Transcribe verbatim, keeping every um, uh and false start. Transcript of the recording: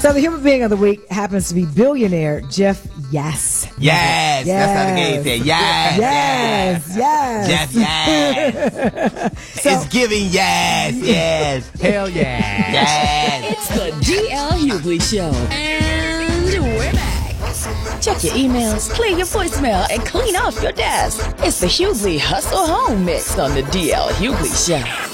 So the human being of the week happens to be billionaire Jeff Yass. Yes, yes. That's how the game said. Yes, yes, yes. Jeff Yass. So, it's giving yes, yes. Hell yeah. Yes. It's the D L Hughley Show. And we're back. Check your emails, clear your voicemail, and clean off your desk. It's the Hughley Hustle Home Mix on the D L Hughley Show.